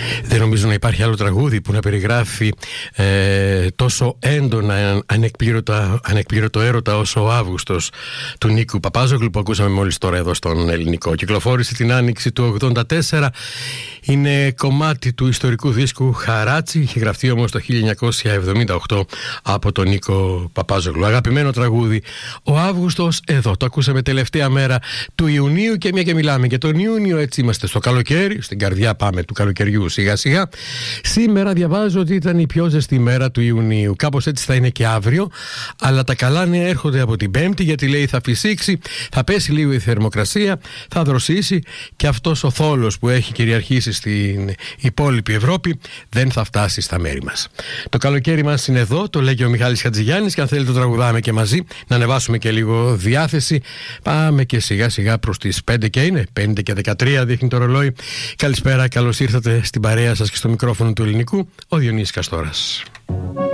Δεν νομίζω να υπάρχει άλλο τραγούδι που να περιγράφει τόσο έντονα ανεκπλήρωτο έρωτα όσο ο Αύγουστος του Νίκου Παπάζογλου, που ακούσαμε μόλις τώρα εδώ στον Ελληνικό. Κυκλοφόρησε την άνοιξη του 1984. Είναι κομμάτι του ιστορικού δίσκου Χαράτσι. Είχε γραφτεί όμως το 1978 από τον Νίκο Παπάζογλου. Αγαπημένο τραγούδι ο Αύγουστος. Εδώ το ακούσαμε τελευταία μέρα του Ιουνίου, και μια και μιλάμε για τον Ιούνιο, έτσι είμαστε στο καλοκαίρι, στην καρδιά πάμε του καλοκαιριού σιγά σιγά. Σήμερα διαβάζω ότι ήταν η πιο ζεστή μέρα του Ιουνίου. Κάπως έτσι θα είναι και αύριο, αλλά τα καλά νέα έρχονται από την Πέμπτη, γιατί λέει θα φυσήξει, θα πέσει λίγο η θερμοκρασία, θα δροσίσει, και αυτός ο θόλος που έχει κυριαρχήσει στην υπόλοιπη Ευρώπη δεν θα φτάσει στα μέρη μας. Το καλοκαίρι μας είναι εδώ, το λέγει ο Μιχάλης Χατζηγιάννης, και αν θέλετε το τραγουδάμε και μαζί, να ανεβάσουμε και λίγο διάθεση. Πάμε και σιγά σιγά προς τις 5 και είναι 5 και 13 δείχνει το ρολόι. Καλησπέρα, καλώς ήρθατε στην παρέα σας και στο μικρόφωνο του Ελληνικού, ο Διονύσης Καστόρας.